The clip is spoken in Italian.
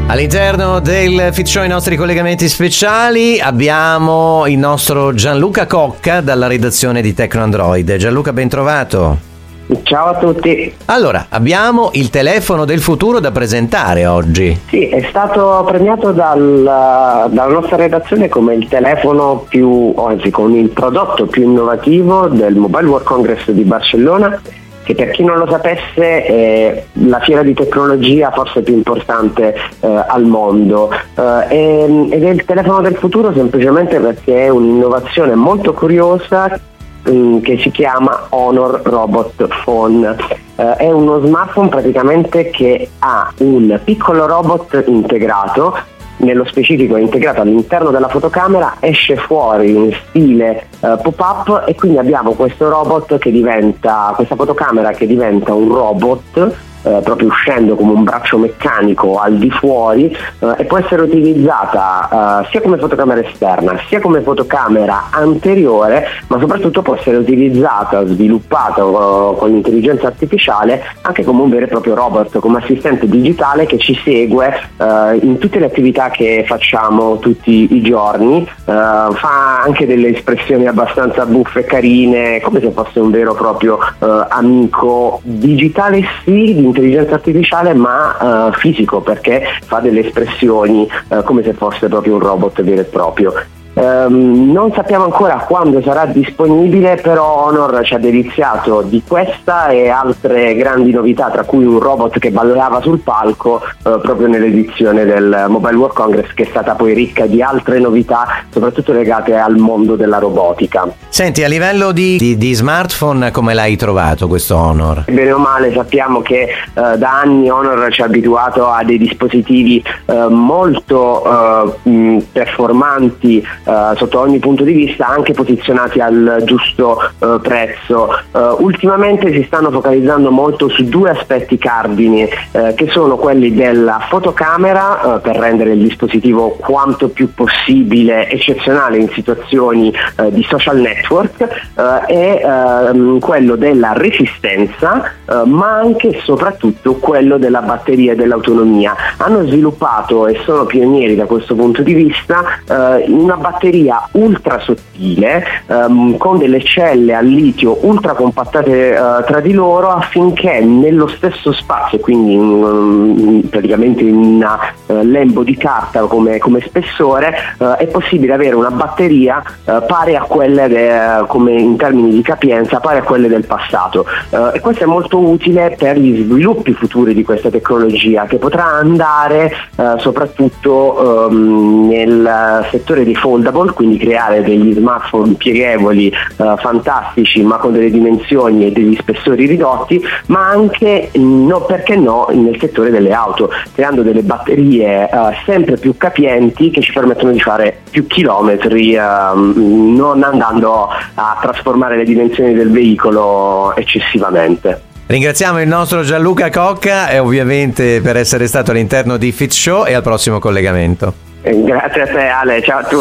All'interno del Fit Show, i nostri collegamenti speciali, abbiamo il nostro Gianluca Cocca dalla redazione di Tecno Android. Gianluca, ben trovato. Ciao a tutti. Allora, abbiamo il telefono del futuro da presentare oggi. Sì, è stato premiato dalla nostra redazione come il telefono con il prodotto più innovativo del Mobile World Congress di Barcellona, che per chi non lo sapesse è la fiera di tecnologia forse più importante al mondo, ed è il telefono del futuro semplicemente perché è un'innovazione molto curiosa che si chiama Honor Robot Phone. È uno smartphone praticamente che ha un piccolo robot integrato. Nello specifico è integrato all'interno della fotocamera, esce fuori in stile pop-up, e quindi abbiamo questo robot questa fotocamera che diventa un robot, proprio uscendo come un braccio meccanico al di fuori, e può essere utilizzata sia come fotocamera esterna sia come fotocamera anteriore, ma soprattutto può essere utilizzata, sviluppata con l'intelligenza artificiale anche come un vero e proprio robot, come assistente digitale che ci segue in tutte le attività che facciamo tutti i giorni. Fa anche delle espressioni abbastanza buffe e carine, come se fosse un vero e proprio amico digitale, sì, di intelligenza artificiale, ma fisico, perché fa delle espressioni come se fosse proprio un robot vero e proprio. Non sappiamo ancora quando sarà disponibile, però Honor ci ha deliziato di questa e altre grandi novità, tra cui un robot che ballava sul palco proprio nell'edizione del Mobile World Congress, che è stata poi ricca di altre novità, soprattutto legate al mondo della robotica. Senti, a livello di smartphone, come l'hai trovato questo Honor? Bene o male sappiamo che da anni Honor ci ha abituato a dei dispositivi molto performanti sotto ogni punto di vista, anche posizionati al giusto prezzo. Ultimamente si stanno focalizzando molto su due aspetti cardini, che sono quelli della fotocamera, per rendere il dispositivo quanto più possibile eccezionale in situazioni di social network, e quello della resistenza, ma anche e soprattutto quello della batteria e dell'autonomia. Hanno sviluppato, e sono pionieri da questo punto di vista, una batteria ultra sottile, con delle celle al litio ultra compattate tra di loro, affinché nello stesso spazio, quindi praticamente in una lembo di carta come spessore, è possibile avere una batteria pari a quelle come in termini di capienza pari a quelle del passato, e questo è molto utile per gli sviluppi futuri di questa tecnologia, che potrà andare soprattutto nel settore dei foldable, quindi creare degli smartphone pieghevoli fantastici, ma con delle dimensioni e degli spessori ridotti, ma anche, perché no, nel settore delle auto, creando delle batterie sempre più capienti, che ci permettono di fare più chilometri, non andando a trasformare le dimensioni del veicolo eccessivamente. Ringraziamo il nostro Gianluca Cocca, e ovviamente per essere stato all'interno di Fit Show, e al prossimo collegamento. Grazie a te, Ale, ciao a tutti.